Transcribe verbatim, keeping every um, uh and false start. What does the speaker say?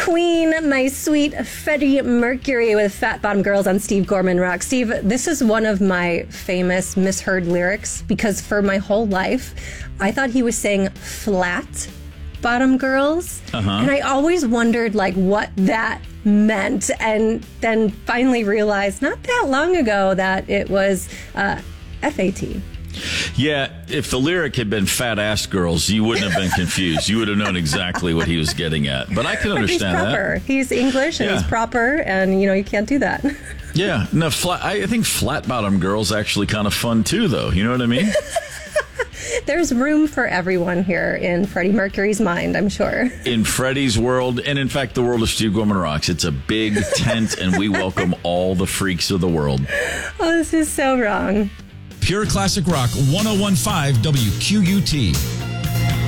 Queen, my sweet Freddie Mercury with Fat Bottom Girls on Steve Gorman Rock. Steve, this is one of my famous misheard lyrics because for my whole life, I thought he was saying flat bottom girls. Uh-huh. And I always wondered like what that meant, and then finally realized not that long ago that it was uh, F A T. Yeah, if the lyric had been fat ass girls, you wouldn't have been confused. You would have known exactly what he was getting at. But I can understand he's proper. that. He's English and yeah. he's proper, and you know you can't do that. Yeah, no, flat, I think flat bottom girls actually kind of fun too, though. You know what I mean? There's room for everyone here in Freddie Mercury's mind, I'm sure. In Freddie's world, and in fact, the world of Steve Gorman Rocks, it's a big tent, and we welcome all the freaks of the world. Oh, this is so wrong. Pure Classic Rock, one oh one point five W Q U T.